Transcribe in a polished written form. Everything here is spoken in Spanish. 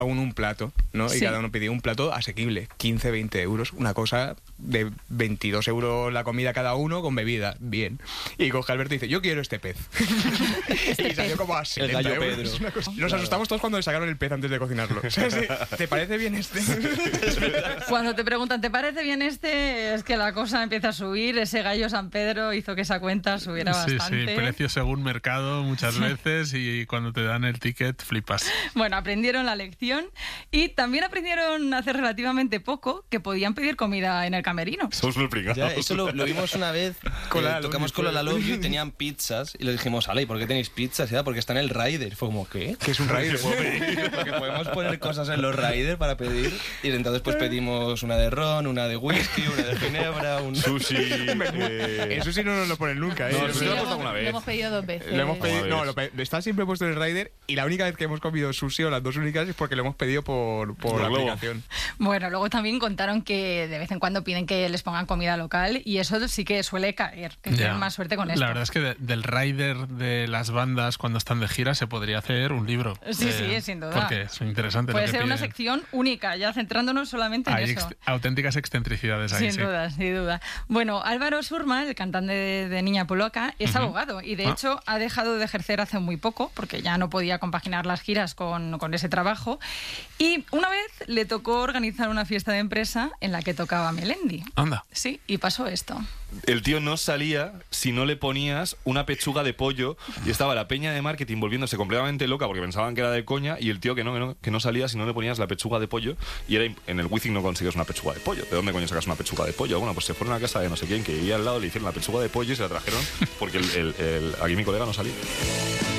uno un plato, ¿no? Y Sí. cada uno pidió un plato asequible, 15, 20 euros, una cosa de 22 euros la comida cada uno con bebida, bien. Y coge Alberto y dice, yo quiero este pez. Y salió como a 70 gallo euros. Pedro. Una cosa- Nos asustamos todos cuando le sacaron el pez antes de cocinarlo. O sea, sí, ¿te parece bien este? Cuando te preguntan, ¿te parece bien este? Es que la cosa empieza a subir. Ese gallo San Pedro hizo que esa cuenta subiera Sí, bastante. precio según mercado muchas veces y cuando te dan el ticket flipas. Bueno, aprendieron la lección y también aprendieron hace relativamente poco que podían pedir comida en el camerino. Somos muy pringados. Ya, eso lo vimos una vez. Con la Tocamos con la Love You y tenían pizzas. Y le dijimos, ¿y por qué tenéis pizzas? Y era porque está en el rider. Fue como, ¿qué? Que es un rider. Porque podemos poner cosas en los riders para pedir. Y entonces pues pedimos una de ron, una de whisky, una de ginebra, un Sushi. Eso sí no nos lo ponen nunca, ¿eh? No, eso Sí, lo lo hemos dado alguna vez. hemos pedido 2 veces. Lo hemos pedido, Una no, vez. está siempre puesto en el rider y la única vez que hemos comido sushi o las dos únicas es porque lo hemos pedido por la Globo. aplicación. Bueno, luego también contaron que de vez en cuando piden que les pongan comida local y eso sí que suele caer, que Ya. tienen más suerte con esto. La verdad es que del rider de las bandas cuando están de gira se podría hacer un libro. Sí, sí, sin duda. Porque es interesante Puede lo que ser una piden. sección única, ya centrándonos solamente en Hay eso. auténticas excentricidades ahí, Sin sí. duda, sin duda. Bueno, Álvaro Surma, el cantante de Niña Polaca, es abogado y de hecho ha dejado de ejercer hace muy poco porque ya no podía compaginar las giras con ese trabajo. Y una vez le tocó organizar una fiesta de empresa en la que tocaba Melendi. Anda. Sí, y pasó esto. El tío no salía si no le ponías una pechuga de pollo y estaba la peña de marketing volviéndose completamente loca porque pensaban que era de coña y el tío que no salía si no le ponías la pechuga de pollo y era en el Wizzing no consigues una pechuga de pollo. ¿De dónde coño sacas una pechuga de pollo? Bueno, pues se fueron a casa de no sé quién que vivía al lado, le hicieron la pechuga de pollo y se la trajeron porque aquí mi colega no salía.